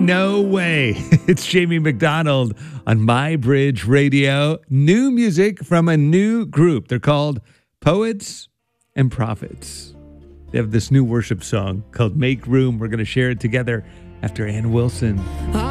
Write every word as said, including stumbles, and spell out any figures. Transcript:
No way. It's Jamie McDonald on My Bridge Radio. New music from a new group. They're called Poets and Prophets. They have this new worship song called Make Room. We're going to share it together after Ann Wilson.